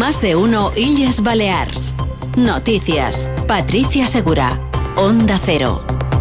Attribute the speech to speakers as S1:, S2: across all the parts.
S1: Más de uno Illes Balears. Noticias. Patricia Segura. Onda Cero.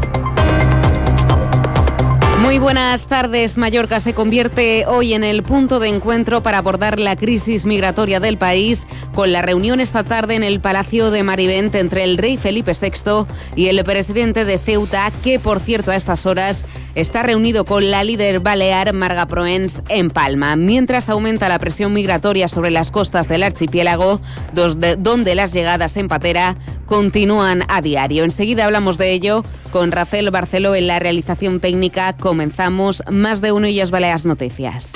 S2: Muy buenas tardes. Mallorca se convierte hoy en el punto de encuentro para abordar la crisis migratoria del país, con la reunión esta tarde en el Palacio de Marivent entre el rey Felipe VI y el presidente de Ceuta, que por cierto a estas horas está reunido con la líder balear Marga Proens en Palma, mientras aumenta la presión migratoria sobre las costas del archipiélago, donde las llegadas en patera continúan a diario. Enseguida hablamos de ello con Rafael Barceló en la realización técnica. Comenzamos Más de uno Illes Balears Noticias.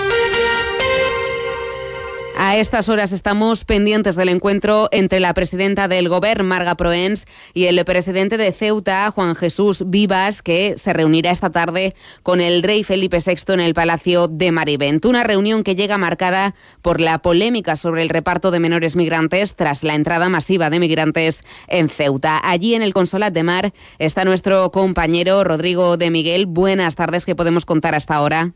S2: A estas horas estamos pendientes del encuentro entre la presidenta del Govern, Marga Proens, y el presidente de Ceuta, Juan Jesús Vivas, que se reunirá esta tarde con el rey Felipe VI en el Palacio de Marivent. Una reunión que llega marcada por la polémica sobre el reparto de menores migrantes tras la entrada masiva de migrantes en Ceuta. Allí en el Consolat de Mar está nuestro compañero Rodrigo de Miguel. Buenas tardes, ¿qué podemos contar hasta ahora?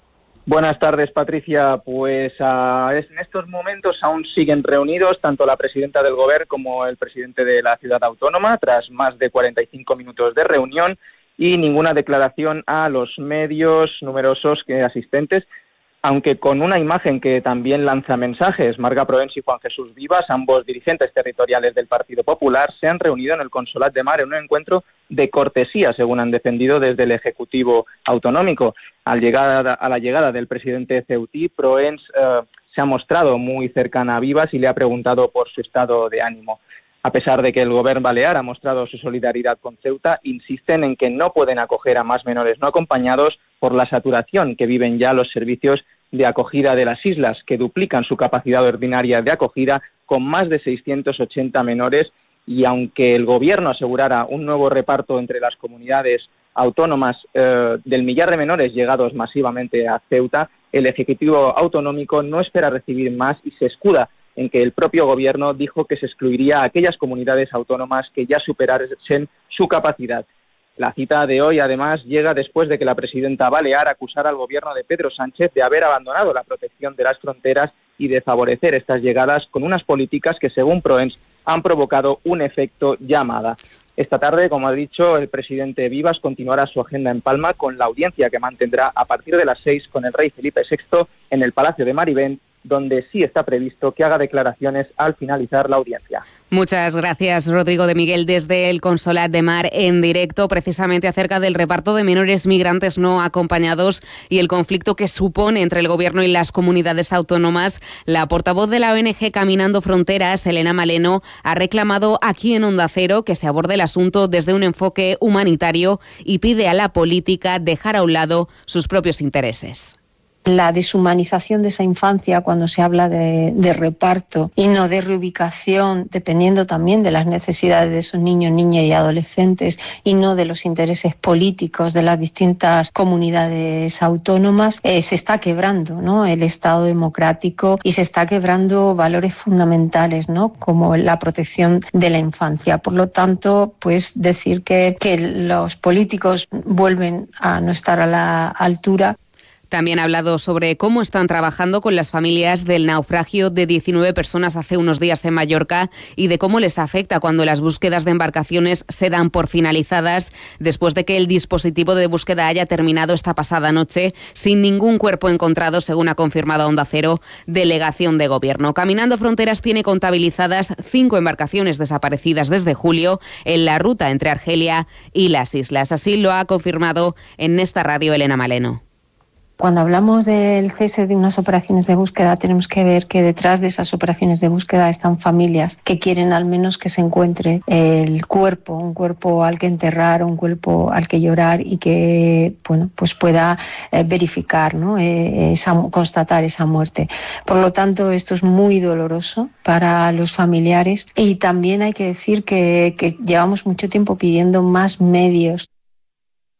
S3: Buenas tardes, Patricia. Pues en estos momentos aún siguen reunidos tanto la presidenta del Govern como el presidente de la ciudad autónoma, tras más de 45 minutos de reunión y ninguna declaración a los medios numerosos asistentes, aunque con una imagen que también lanza mensajes. Marga Proens y Juan Jesús Vivas, ambos dirigentes territoriales del Partido Popular, se han reunido en el Consolat de Mar en un encuentro de cortesía, según han defendido desde el Ejecutivo Autonómico. A la llegada del presidente ceutí, Proens se ha mostrado muy cercana a Vivas y le ha preguntado por su estado de ánimo. A pesar de que el Govern balear ha mostrado su solidaridad con Ceuta, insisten en que no pueden acoger a más menores no acompañados por la saturación que viven ya los servicios de acogida de las islas, que duplican su capacidad ordinaria de acogida con más de 680 menores, y aunque el Gobierno asegurara un nuevo reparto entre las comunidades autónomas del millar de menores llegados masivamente a Ceuta, el Ejecutivo Autonómico no espera recibir más y se escuda en que el propio Gobierno dijo que se excluiría a aquellas comunidades autónomas que ya superasen su capacidad. La cita de hoy, además, llega después de que la presidenta balear acusara al Gobierno de Pedro Sánchez de haber abandonado la protección de las fronteras y de favorecer estas llegadas con unas políticas que, según Proens, han provocado un efecto llamada. Esta tarde, como ha dicho, el presidente Vivas continuará su agenda en Palma con la audiencia que mantendrá a partir de las 6 con el rey Felipe VI en el Palacio de Marivent, donde sí está previsto que haga declaraciones al finalizar la audiencia.
S2: Muchas gracias, Rodrigo de Miguel, desde el Consolat de Mar en directo, precisamente acerca del reparto de menores migrantes no acompañados y el conflicto que supone entre el Gobierno y las comunidades autónomas. La portavoz de la ONG Caminando Fronteras, Elena Maleno, ha reclamado aquí en Onda Cero que se aborde el asunto desde un enfoque humanitario y pide a la política dejar a un lado sus propios intereses.
S4: La deshumanización de esa infancia cuando se habla de reparto y no de reubicación, dependiendo también de las necesidades de esos niños, niñas y adolescentes, y no de los intereses políticos de las distintas comunidades autónomas, se está quebrando, ¿no?, el Estado democrático, y se está quebrando valores fundamentales, ¿no?, como la protección de la infancia. Por lo tanto, pues decir que los políticos vuelven a no estar a la altura.
S2: También ha hablado sobre cómo están trabajando con las familias del naufragio de 19 personas hace unos días en Mallorca y de cómo les afecta cuando las búsquedas de embarcaciones se dan por finalizadas después de que el dispositivo de búsqueda haya terminado esta pasada noche sin ningún cuerpo encontrado, según ha confirmado Onda Cero, delegación de Gobierno. Caminando Fronteras tiene contabilizadas 5 embarcaciones desaparecidas desde julio en la ruta entre Argelia y las islas. Así lo ha confirmado en esta radio Elena Maleno.
S4: Cuando hablamos del cese de unas operaciones de búsqueda, tenemos que ver que detrás de esas operaciones de búsqueda están familias que quieren al menos que se encuentre el cuerpo, un cuerpo al que enterrar, un cuerpo al que llorar y que, bueno, pues pueda verificar, ¿no?, constatar esa muerte. Por lo tanto, esto es muy doloroso para los familiares, y también hay que decir que llevamos mucho tiempo pidiendo más medios.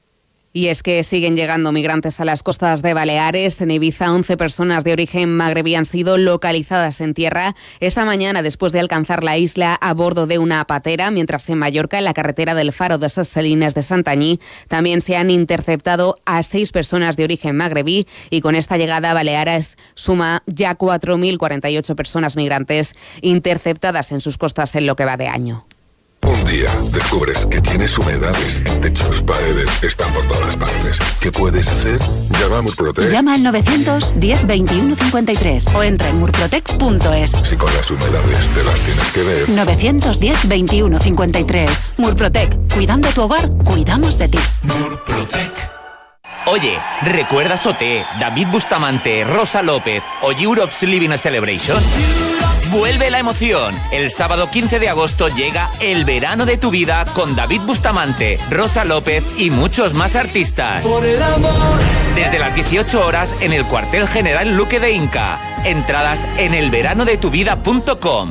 S2: Y es que siguen llegando migrantes a las costas de Baleares. En Ibiza, 11 personas de origen magrebí han sido localizadas en tierra esta mañana después de alcanzar la isla a bordo de una patera, mientras en Mallorca, en la carretera del Faro de Ses Salines de Santanyí, también se han interceptado a 6 personas de origen magrebí, y con esta llegada Baleares suma ya 4.048 personas migrantes interceptadas en sus costas en lo que va de año.
S5: Un día descubres que tienes humedades en techos, paredes, están por todas partes. ¿Qué puedes hacer? Llama a Murprotec.
S1: Llama al 910 21 53 o entra en murprotec.es.
S5: Si con las humedades te las tienes que ver.
S1: 910 21 53. Murprotec. Cuidando tu hogar, cuidamos de ti.
S6: Murprotec. Oye, ¿recuerdas OT, David Bustamante, Rosa López o Europe's Living a Celebration? Vuelve la emoción. El sábado 15 de agosto llega El verano de tu vida con David Bustamante, Rosa López y muchos más artistas. Por el amor. Desde las 18 horas en el cuartel general Luque de Inca. Entradas en elveranodetuvida.com.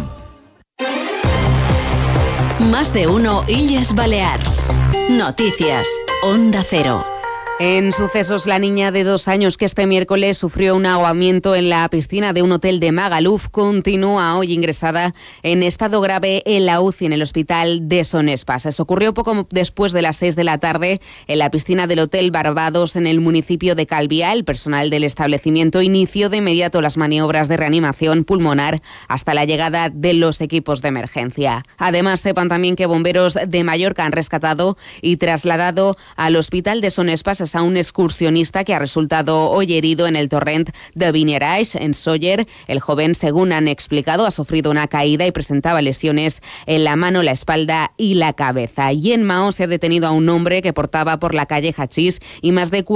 S1: Más de uno Illes Balears. Noticias. Onda Cero.
S2: En sucesos, la niña de 2 años que este miércoles sufrió un ahogamiento en la piscina de un hotel de Magaluf continúa hoy ingresada en estado grave en la UCI en el hospital de Son Espas. Eso ocurrió poco después de las 6 de la tarde en la piscina del Hotel Barbados en el municipio de Calviá. El personal del establecimiento inició de inmediato las maniobras de reanimación pulmonar hasta la llegada de los equipos de emergencia. Además, sepan también que bomberos de Mallorca han rescatado y trasladado al hospital de Son Espas a un excursionista que ha resultado hoy herido en el torrent de Vineraix, en Sóller. El joven, según han explicado, ha sufrido una caída y presentaba lesiones en la mano, la espalda y la cabeza. Y en Mahón se ha detenido a un hombre que portaba por la calle hachís y más de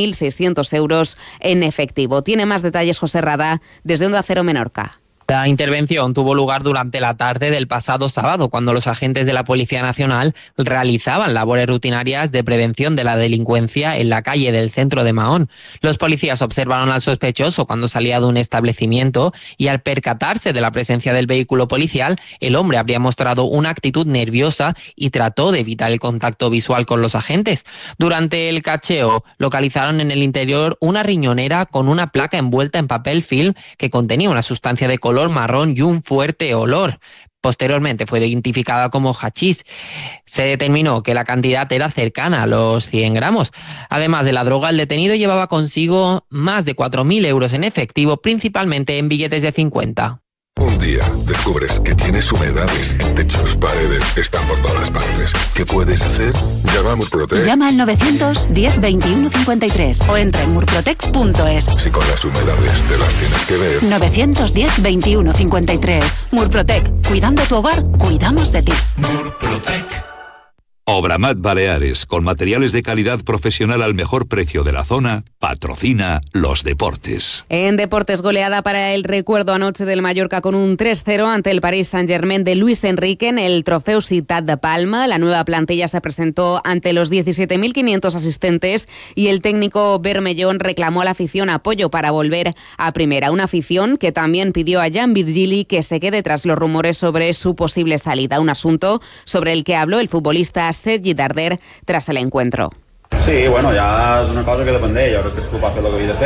S2: 4.600 euros en efectivo. Tiene más detalles José Rada desde Onda Cero Menorca.
S7: La intervención tuvo lugar durante la tarde del pasado sábado, cuando los agentes de la Policía Nacional realizaban labores rutinarias de prevención de la delincuencia en la calle del centro de Mahón. Los policías observaron al sospechoso cuando salía de un establecimiento y, al percatarse de la presencia del vehículo policial, el hombre habría mostrado una actitud nerviosa y trató de evitar el contacto visual con los agentes. Durante el cacheo, localizaron en el interior una riñonera con una placa envuelta en papel film que contenía una sustancia de color marrón y un fuerte olor. Posteriormente fue identificada como hachís. Se determinó que la cantidad era cercana a los 100 gramos. Además de la droga, el detenido llevaba consigo más de 4.000 euros en efectivo, principalmente en billetes de 50.
S5: Un día descubres que tienes humedades en techos, paredes, están por todas partes. ¿Qué puedes hacer? Llama a Murprotec.
S1: Llama al 910 21 53 o entra en murprotec.es.
S5: Si con las humedades te las tienes que ver.
S1: 910 21 53. Murprotec. Cuidando tu hogar, cuidamos de ti.
S6: Murprotec.
S8: Obramat Baleares, con materiales de calidad profesional al mejor precio de la zona, patrocina los deportes.
S2: En deportes, goleada para el recuerdo anoche del Mallorca con un 3-0 ante el Paris Saint-Germain de Luis Enrique en el Trofeu Ciutat de Palma. La nueva plantilla se presentó ante los 17.500 asistentes y el técnico Bermellón reclamó a la afición apoyo para volver a primera. Una afición que también pidió a Jan Virgili que se quede tras los rumores sobre su posible salida. Un asunto sobre el que habló el futbolista Sergi Darder tras el encuentro.
S9: Sí, bueno, ja és una cosa que depèn d'ell. Jo crec que el club ha fet el que havia de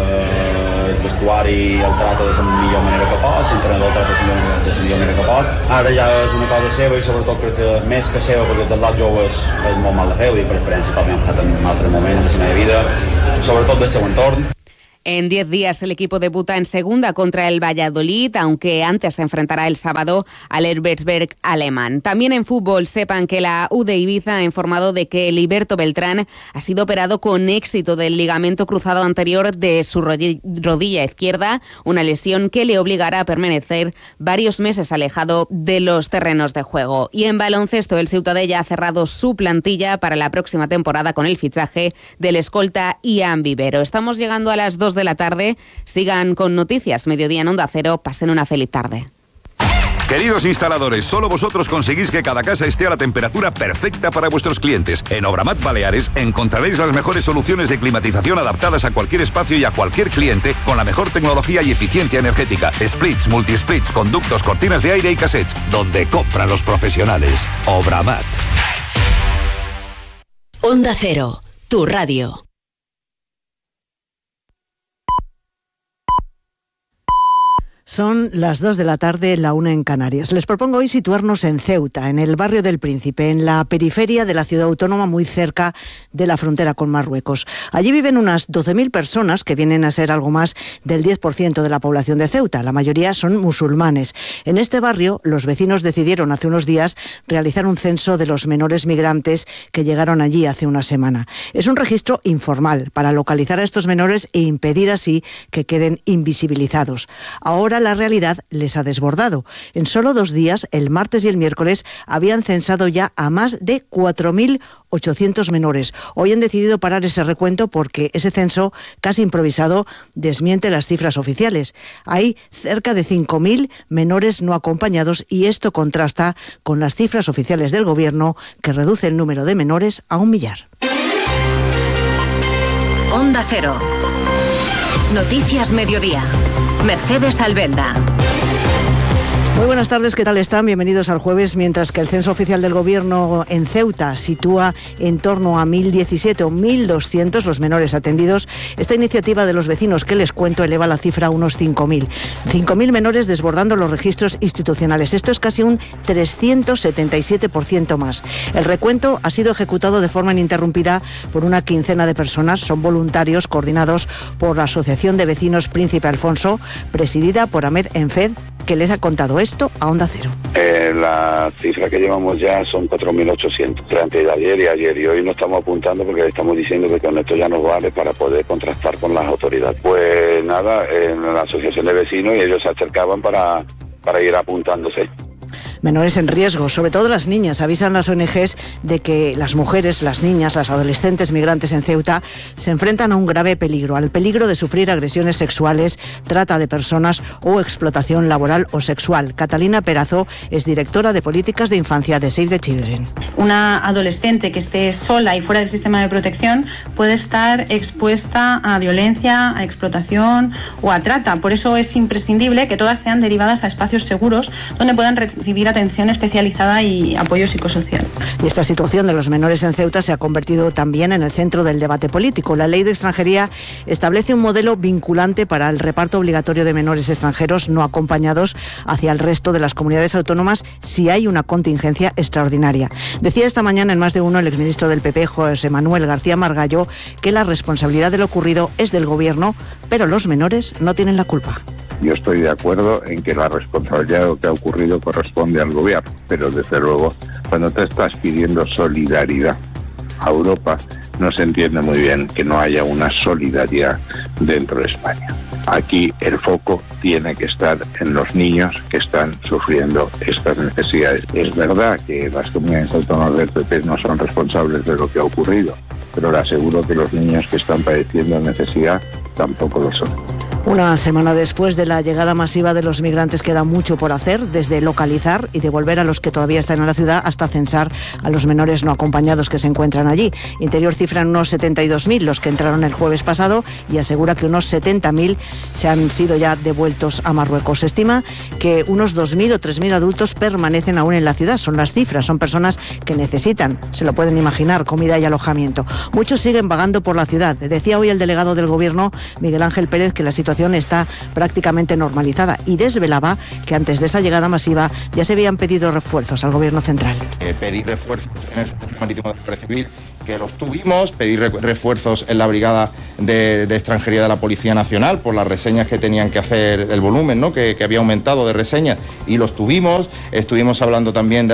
S9: fer, el vestuari el trata de la millor manera que pot, l'entrenador el trata de la millor manera que pot. Ara ja és una cosa seva i sobretot crec que més que seva, perquè dels dos joves és molt mal de fer, i per experiència com ja hem passat en altres moments de la meva vida, sobretot del seu entorn.
S2: En 10 días el equipo debuta en segunda contra el Valladolid, aunque antes se enfrentará el sábado al Elversberg alemán. También en fútbol, sepan que la U de Ibiza ha informado de que Heriberto Beltrán ha sido operado con éxito del ligamento cruzado anterior de su rodilla izquierda, una lesión que le obligará a permanecer varios meses alejado de los terrenos de juego. Y en baloncesto, el Ciutadella ha cerrado su plantilla para la próxima temporada con el fichaje del escolta Ian Vivero. Estamos llegando a las 2 de la tarde. Sigan con Noticias Mediodía en Onda Cero. Pasen una feliz tarde.
S8: Queridos instaladores, solo vosotros conseguís que cada casa esté a la temperatura perfecta para vuestros clientes. En Obramat Baleares encontraréis las mejores soluciones de climatización adaptadas a cualquier espacio y a cualquier cliente con la mejor tecnología y eficiencia energética. Splits, multisplits, conductos, cortinas de aire y cassettes. Donde compran los profesionales. Obramat.
S1: Onda Cero. tu radio.
S10: Son las 2 de la tarde, la 1 en Canarias. Les propongo hoy situarnos en Ceuta, en el barrio del Príncipe, en la periferia de la ciudad autónoma, muy cerca de la frontera con Marruecos. Allí viven unas 12.000 personas, que vienen a ser algo más del 10% de la población de Ceuta. La mayoría son musulmanes. En este barrio, los vecinos decidieron hace unos días realizar un censo de los menores migrantes que llegaron allí hace una semana. Es un registro informal para localizar a estos menores e impedir así que queden invisibilizados. Ahora la realidad les ha desbordado. En solo 2 días, el martes y el miércoles, habían censado ya a más de 4.800 menores. Hoy han decidido parar ese recuento porque ese censo, casi improvisado, desmiente las cifras oficiales. Hay cerca de 5.000 menores no acompañados y esto contrasta con las cifras oficiales del Gobierno, que reduce el número de menores a 1 millar.
S1: Onda Cero. Noticias Mediodía. Mercedes Albenda.
S10: Muy buenas tardes, ¿qué tal están? Bienvenidos al jueves. Mientras que el censo oficial del Gobierno en Ceuta sitúa en torno a 1.017 o 1.200 los menores atendidos, esta iniciativa de los vecinos que les cuento eleva la cifra a unos 5.000. 5.000 menores desbordando los registros institucionales. Esto es casi un 377% más. El recuento ha sido ejecutado de forma ininterrumpida por una quincena de personas. Son voluntarios coordinados por la Asociación de Vecinos Príncipe Alfonso, presidida por Ahmed Enfed, que les ha contado esto a Onda Cero.
S11: La cifra que llevamos ya son 4.800 entre ayer y ayer, y hoy no estamos apuntando porque le estamos diciendo que con esto ya nos vale para poder contrastar con las autoridades. Pues nada, en la asociación de vecinos, y ellos se acercaban para ir apuntándose.
S10: Menores en riesgo, sobre todo las niñas. Avisan las ONGs de que las mujeres, las niñas, las adolescentes migrantes en Ceuta se enfrentan a un grave peligro, al peligro de sufrir agresiones sexuales, trata de personas o explotación laboral o sexual. Catalina Perazo es directora de políticas de infancia de Save the Children.
S12: Una adolescente que esté sola y fuera del sistema de protección puede estar expuesta a violencia, a explotación o a trata. Por eso es imprescindible que todas sean derivadas a espacios seguros donde puedan recibir atención especializada y apoyo psicosocial.
S10: Y esta situación de los menores en Ceuta se ha convertido también en el centro del debate político. La Ley de Extranjería establece un modelo vinculante para el reparto obligatorio de menores extranjeros no acompañados hacia el resto de las comunidades autónomas si hay una contingencia extraordinaria. Decía esta mañana en Más de Uno el exministro del PP, José Manuel García Margallo, que la responsabilidad de lo ocurrido es del Gobierno, pero los menores no tienen la culpa.
S13: Yo estoy de acuerdo en que la responsabilidad de lo que ha ocurrido corresponde al Gobierno, pero desde luego cuando te estás pidiendo solidaridad a Europa, no se entiende muy bien que no haya una solidaridad dentro de España. Aquí el foco tiene que estar en los niños que están sufriendo estas necesidades. Es verdad que las comunidades autónomas del PP no son responsables de lo que ha ocurrido, pero le aseguro que los niños que están padeciendo necesidad tampoco lo son.
S10: Una semana después de la llegada masiva de los migrantes queda mucho por hacer, desde localizar y devolver a los que todavía están en la ciudad hasta censar a los menores no acompañados que se encuentran allí. Interior cifra en unos 72.000 los que entraron el jueves pasado y asegura que unos 70.000 se han sido ya devueltos a Marruecos. Se estima que unos 2.000 o 3.000 adultos permanecen aún en la ciudad. Son las cifras, son personas que necesitan, se lo pueden imaginar, comida y alojamiento. Muchos siguen vagando por la ciudad. Decía hoy el delegado del Gobierno, Miguel Ángel Pérez, que la situación está prácticamente normalizada y desvelaba que antes de esa llegada masiva ya se habían pedido refuerzos al Gobierno central.
S14: Pedir refuerzos en el Servicio Marítimo de Guardia Civil, que los tuvimos, pedir refuerzos en la Brigada de Extranjería de la Policía Nacional por las reseñas que tenían que hacer, el volumen, ¿no?, que había aumentado de reseñas, y los tuvimos. Estuvimos hablando también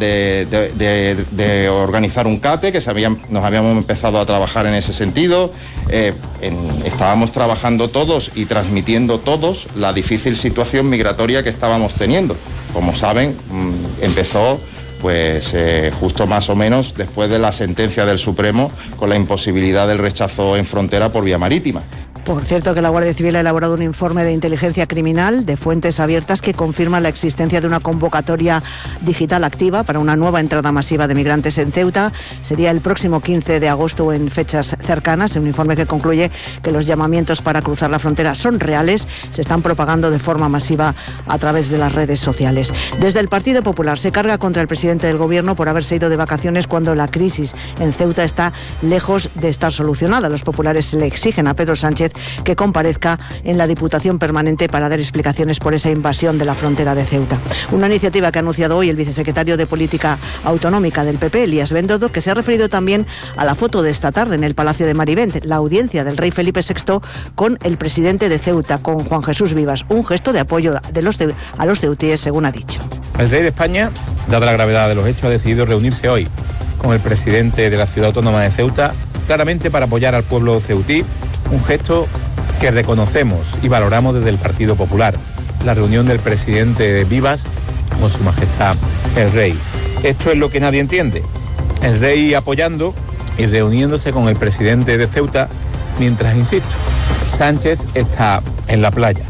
S14: de organizar un CATE, que nos habíamos empezado a trabajar en ese sentido. Estábamos trabajando todos y transmitiendo todos la difícil situación migratoria que estábamos teniendo. Como saben, empezó justo más o menos después de la sentencia del Supremo con la imposibilidad del rechazo en frontera por vía marítima.
S10: Por cierto, que la Guardia Civil ha elaborado un informe de inteligencia criminal de fuentes abiertas que confirma la existencia de una convocatoria digital activa para una nueva entrada masiva de migrantes en Ceuta. Sería el próximo 15 de agosto o en fechas cercanas. Un informe que concluye que los llamamientos para cruzar la frontera son reales, se están propagando de forma masiva a través de las redes sociales. Desde el Partido Popular se carga contra el presidente del Gobierno por haberse ido de vacaciones cuando la crisis en Ceuta está lejos de estar solucionada. Los populares le exigen a Pedro Sánchez que comparezca en la Diputación Permanente para dar explicaciones por esa invasión de la frontera de Ceuta. Una iniciativa que ha anunciado hoy el vicesecretario de Política Autonómica del PP, Elías Bendodo, que se ha referido también a la foto de esta tarde en el Palacio de Marivent, la audiencia del rey Felipe VI con el presidente de Ceuta, con Juan Jesús Vivas, un gesto de apoyo a los ceutíes, según ha dicho.
S15: El rey de España, dada la gravedad de los hechos, ha decidido reunirse hoy con el presidente de la ciudad autónoma de Ceuta, claramente para apoyar al pueblo ceutí, un gesto que reconocemos y valoramos desde el Partido Popular, la reunión del presidente Vivas con su majestad el rey. Esto es lo que nadie entiende, el rey apoyando y reuniéndose con el presidente de Ceuta, mientras, insisto, Sánchez está en la playa.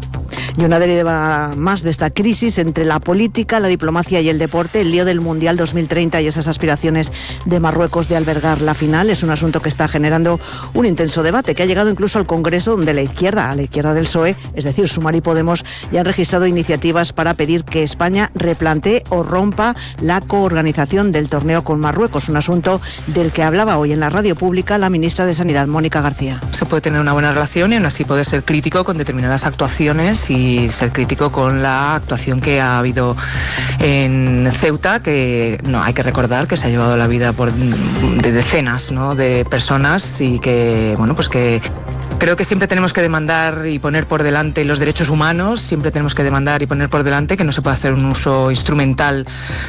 S10: Y una deriva más de esta crisis entre la política, la diplomacia y el deporte, el lío del Mundial 2030 y esas aspiraciones de Marruecos de albergar la final, es un asunto que está generando un intenso debate que ha llegado incluso al Congreso, donde a la izquierda del PSOE, es decir, Sumar y Podemos, ya han registrado iniciativas para pedir que España replantee o rompa la coorganización del torneo con Marruecos, un asunto del que hablaba hoy en la radio pública la ministra de Sanidad, Mónica García.
S16: Se puede tener una buena relación y aún así poder ser crítico con determinadas actuaciones y ser crítico con la actuación que ha habido en Ceuta, que no hay que recordar que se ha llevado la vida de decenas, ¿no?, de personas, y que que creo que siempre tenemos que demandar y poner por delante los derechos humanos, siempre tenemos que demandar y poner por delante que no se puede hacer un uso instrumental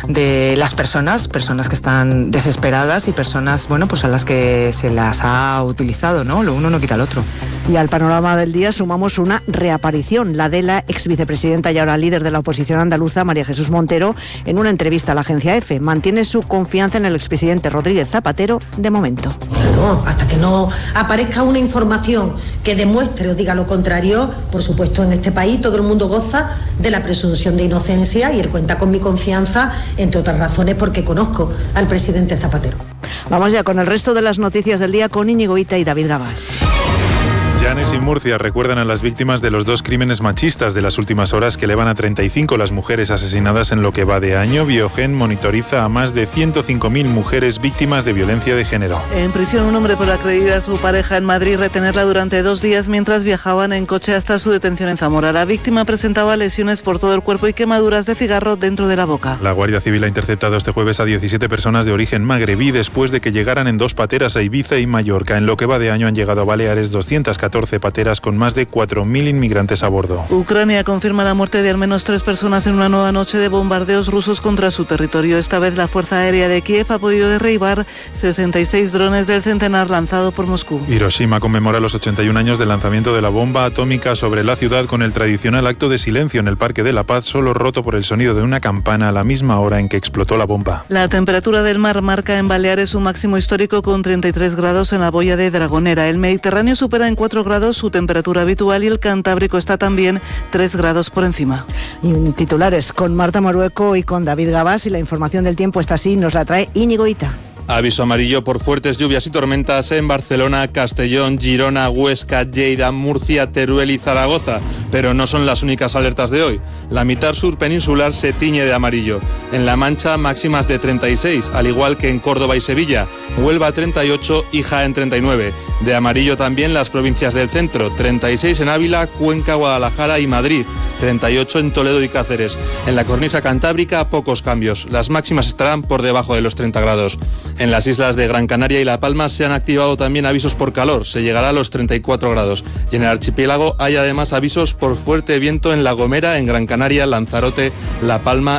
S16: de las personas que están desesperadas y personas a las que se las ha utilizado, ¿no? Lo uno no quita el otro.
S10: Y al panorama del día sumamos una reaparición, la de la exvicepresidenta y ahora líder de la oposición andaluza, María Jesús Montero, en una entrevista a la agencia EFE. Mantiene su confianza en el expresidente Rodríguez Zapatero de momento.
S17: Claro, hasta que no aparezca una información que demuestre o diga lo contrario, por supuesto en este país todo el mundo goza de la presunción de inocencia y él cuenta con mi confianza, entre otras razones porque conozco al presidente Zapatero.
S10: Vamos ya con el resto de las noticias del día con Íñigo Ita y David Gabás.
S18: Llanes y Murcia recuerdan a las víctimas de los dos crímenes machistas de las últimas horas que elevan a 35 las mujeres asesinadas en lo que va de año. Biogen monitoriza a más de 105.000 mujeres víctimas de violencia de género.
S19: En prisión, un hombre por agredir a su pareja en Madrid y retenerla durante 2 días mientras viajaban en coche hasta su detención en Zamora. La víctima presentaba lesiones por todo el cuerpo y quemaduras de cigarro dentro de la boca.
S18: La Guardia Civil ha interceptado este jueves a 17 personas de origen magrebí después de que llegaran en 2 pateras a Ibiza y Mallorca. En lo que va de año han llegado a Baleares 214 pateras con más de 4.000 inmigrantes a bordo.
S19: Ucrania confirma la muerte de al menos 3 personas en una nueva noche de bombardeos rusos contra su territorio. Esta vez la Fuerza Aérea de Kiev ha podido derribar 66 drones del centenar lanzado por Moscú.
S18: Hiroshima conmemora los 81 años del lanzamiento de la bomba atómica sobre la ciudad con el tradicional acto de silencio en el Parque de la Paz, solo roto por el sonido de una campana a la misma hora en que explotó la bomba.
S19: La temperatura del mar marca en Baleares un máximo histórico con 33 grados en la boya de Dragonera. El Mediterráneo supera en 4 grados su temperatura habitual y el Cantábrico está también 3 grados por encima.
S10: Y titulares con Marta Marueco y con David Gabás, y la información del tiempo está así, nos la trae Íñigo Ita.
S20: Aviso amarillo por fuertes lluvias y tormentas en Barcelona, Castellón, Girona, Huesca, Lleida, Murcia, Teruel y Zaragoza. Pero no son las únicas alertas de hoy. La mitad sur peninsular se tiñe de amarillo. En La Mancha, máximas de 36, al igual que en Córdoba y Sevilla. Huelva 38 y Jaén 39. De amarillo también las provincias del centro, 36 en Ávila, Cuenca, Guadalajara y Madrid. 38 en Toledo y Cáceres. En la cornisa cantábrica, pocos cambios. Las máximas estarán por debajo de los 30 grados. En las islas de Gran Canaria y La Palma se han activado también avisos por calor, se llegará a los 34 grados. Y en el archipiélago hay además avisos por fuerte viento en La Gomera, en Gran Canaria, Lanzarote, La Palma